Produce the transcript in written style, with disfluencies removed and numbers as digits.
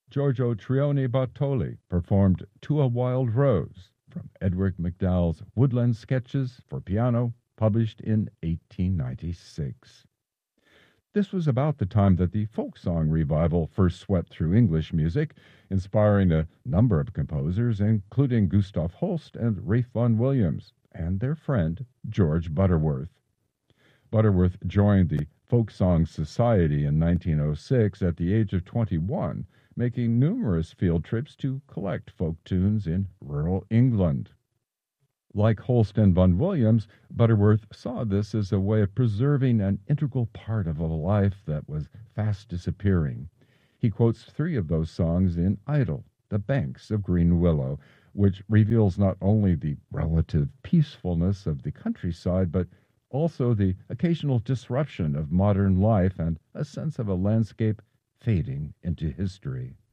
Giorgio Trioni Bartoli performed To a Wild Rose from Edward MacDowell's Woodland Sketches for Piano, published in 1896. This was about the time that the folk song revival first swept through English music, inspiring a number of composers, including Gustav Holst and Ralph Vaughan Williams, and their friend George Butterworth. Butterworth joined the Folk Song Society in 1906 at the age of 21, making numerous field trips to collect folk tunes in rural England. Like Holst and Vaughan Williams, Butterworth saw this as a way of preserving an integral part of a life that was fast disappearing. He quotes three of those songs in Idle, The Banks of Green Willow, which reveals not only the relative peacefulness of the countryside, but also the occasional disruption of modern life and a sense of a landscape fading into history.